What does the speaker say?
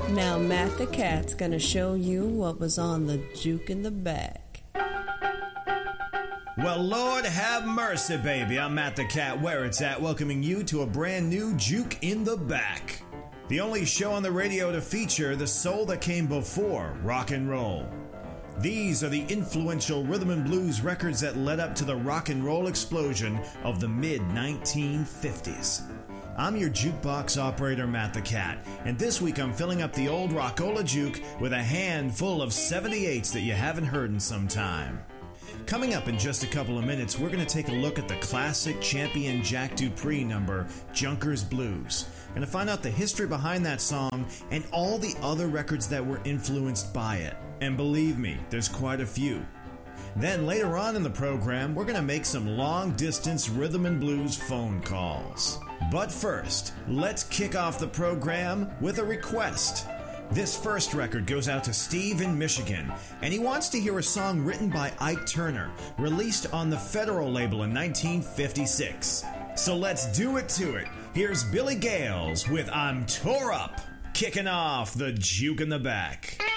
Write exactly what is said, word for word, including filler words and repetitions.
Now Matt the Cat's gonna show you what was on the juke in the back. Well, Lord have mercy, baby. I'm Matt the Cat, where it's at, welcoming you to a brand new Juke in the Back. The only show on the radio to feature the soul that came before rock and roll. These are the influential rhythm and blues records that led up to the rock and roll explosion of the mid nineteen fifties. I'm your jukebox operator, Matt the Cat, and this week I'm filling up the old Rockola Juke with a handful of seventy-eights that you haven't heard in some time. Coming up in just a couple of minutes, we're going to take a look at the classic champion Jack Dupree number, Junkers Blues. Going to find out the history behind that song and all the other records that were influenced by it. And believe me, there's quite a few. Then later on in the program, we're going to make some long-distance rhythm and blues phone calls. But first, let's kick off the program with a request. This first record goes out to Steve in Michigan, and he wants to hear a song written by Ike Turner, released on the Federal label in nineteen fifty-six. So let's do it to it. Here's Billy Gales with I'm Tore Up, kicking off the Juke in the Back.